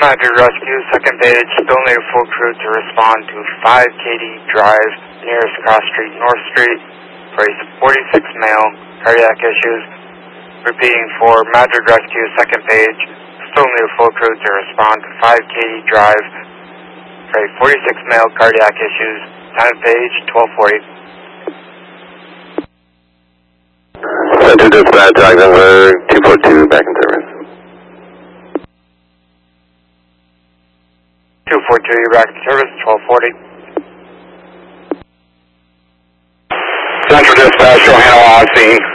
Madrid Rescue, second page, still need a full crew to respond to 5 Katy Drive, nearest cross street, North Street, for a 46 male, cardiac issues. Repeating for Madrid Rescue, second page, still need a full crew to respond to 5 Katy Drive, for a 46 male, cardiac issues. Time of page, 1240. Center dispatch, dog number 242, back in service. 242, you're back in service, 1240. Central dispatch, Johanna on scene.